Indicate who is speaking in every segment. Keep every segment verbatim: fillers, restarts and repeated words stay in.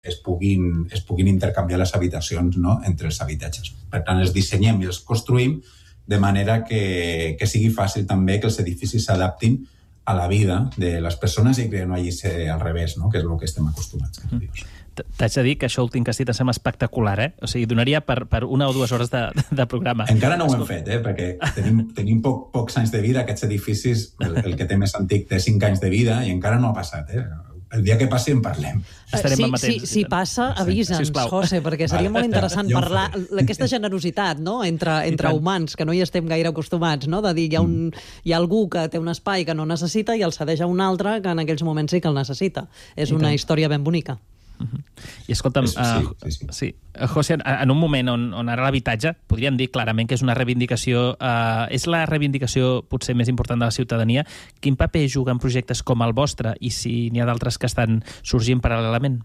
Speaker 1: es puguin, es puguin intercanviar les habitacions, no?, entre els habitatges. Per tant, els dissenyem i els construïm de manera que, que sigui fàcil també que els edificis s'adaptin a la vida de les persones i que no hagi ser al revés, no?, que és el que estem acostumats. Mm.
Speaker 2: T'haig de dir que això últim que has dit em sembla espectacular, eh? O sigui, donaria per, per una o dues hores de, de programa.
Speaker 1: Encara no ho hem fet, eh? Perquè tenim, tenim poc, pocs anys de vida. Aquests edificis, el, el que té més antic té cinc anys de vida i encara no ha passat, eh? El dia que passi en parlem.
Speaker 3: Estarem sí, amatents. Si, si passa, avisa'ns, sí, José, perquè seria molt interessant parlar d'aquesta generositat, no?, entre, entre humans, que no hi estem gaire acostumats, no?, de dir, hi ha, un, hi ha algú que té un espai que no necessita i el cedeix a un altre que en aquells moments sí que el necessita. És una història ben bonica.
Speaker 2: Uh-huh. I escolta'm,
Speaker 1: sí,
Speaker 2: uh,
Speaker 1: sí, sí.
Speaker 2: sí. José, en un moment on, on ara l'habitatge, podríem dir clarament que és una reivindicació, uh, és la reivindicació potser més important de la ciutadania, quin paper juga en projectes com el vostre i si n'hi ha d'altres que estan sorgint paral·lelament?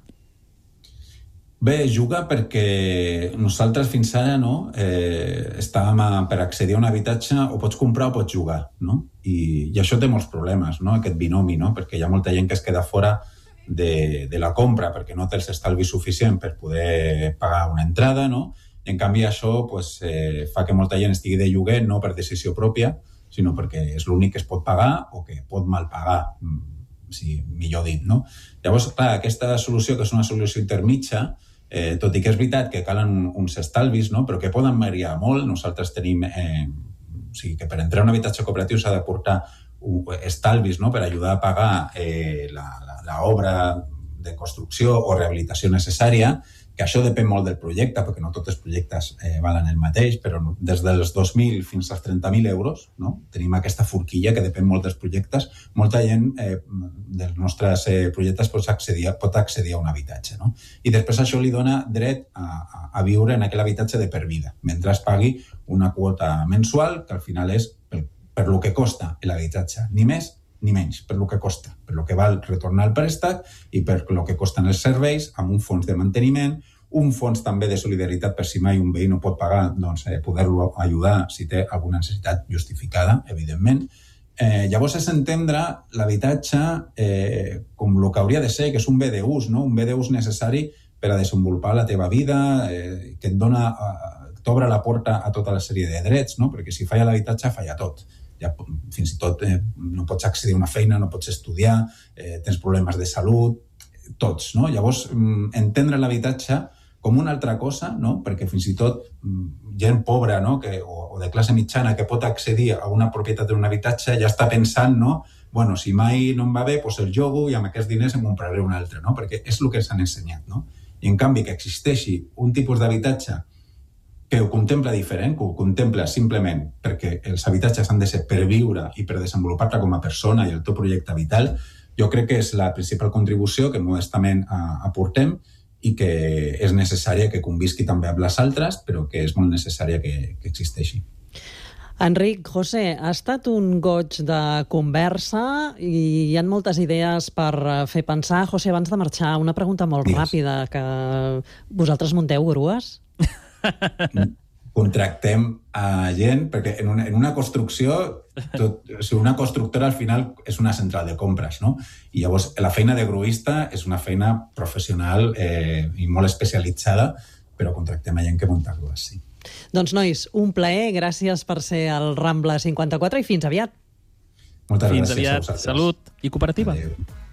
Speaker 1: Bé, juga perquè nosaltres fins ara, no, eh, estàvem a, per accedir a un habitatge o pots comprar o pots jugar, no? I, i això té molts problemes, no?, aquest binomi, no?, perquè hi ha molta gent que es queda fora De, de la compra perquè no té els estalvis suficient per poder pagar una entrada, no? I en canvi això pues, eh, fa que molta gent estigui de lloguer no per decisió pròpia, sinó perquè és l'únic que es pot pagar o que pot mal pagar, sí, millor dit, no? Llavors, clar, aquesta solució, que és una solució intermitja, eh, tot i que és veritat que calen uns estalvis, no?, però que poden variar molt. Nosaltres tenim... Eh, o sigui, que per entrar a un habitatge cooperatiu s'ha de portar estalvis, no?, per ajudar a pagar eh, la, la, la obra de construcció o rehabilitació necessària, que això depèn molt del projecte, perquè no tots els projectes eh, valen el mateix, però des dels dos mil fins als trenta mil euros, no?, tenim aquesta forquilla que depèn molt dels projectes. Molta gent eh, dels nostres eh, projectes pot accedir, pot accedir a un habitatge, no? I després això li dona dret a, a, a viure en aquell habitatge de per vida, mentre es pagui una quota mensual, que al final és per, per lo que costa l'habitatge, ni més ni menys, per lo que costa, per lo que val retornar el préstec i per lo que costen els serveis, amb un fons de manteniment, un fons també de solidaritat per si mai un veí no pot pagar, doncs eh, poder-lo ajudar si té alguna necessitat justificada, evidentment. Eh, llavors és entendre l'habitatge eh, com el que hauria de ser, que és un bé d'ús, no? Un bé d'ús necessari per a desenvolupar la teva vida, eh, que et dona, eh, t'obre la porta a tota la sèrie de drets, no? Perquè si falla l'habitatge, falla tot. Ja, fins i tot eh, no pots accedir a una feina, no pots estudiar, eh, tens problemes de salut, tots, no? Llavors, entendre l'habitatge com una altra cosa, no? Perquè fins i tot gent pobra, no?, que, o, o de classe mitjana que pot accedir a una propietat d'un habitatge ja està pensant, no?, bueno, si mai no em va bé, doncs el llogo i amb aquests diners em compraré un altre, no? Perquè és el que ens han ensenyat, no? I en canvi que existeixi un tipus d'habitatge que ho contempla diferent, que ho contempla simplement perquè els habitatges han de ser per viure i per desenvolupar-te com a persona i el teu projecte vital, jo crec que és la principal contribució que modestament aportem i que és necessària que convisqui també amb les altres, però que és molt necessària que, que existeixi.
Speaker 3: Enric, José, ha estat un goig de conversa i hi ha moltes idees per fer pensar. José, abans de marxar, una pregunta molt Digues. ràpida, que vosaltres munteu grues?
Speaker 1: Contractem a gent, perquè en una, en una construcció, tot, o sigui, una constructora al final és una central de compres, no? I llavors la feina de gruista és una feina professional eh, i molt especialitzada, però contractem a gent que munta grues, sí.
Speaker 3: Doncs, nois, un plaer, gràcies per ser al Rambla cinquanta-quatre i fins aviat.
Speaker 1: Moltes
Speaker 2: fins
Speaker 1: gràcies
Speaker 2: aviat.
Speaker 1: a vosaltres.
Speaker 2: Salut i cooperativa.
Speaker 1: Adéu.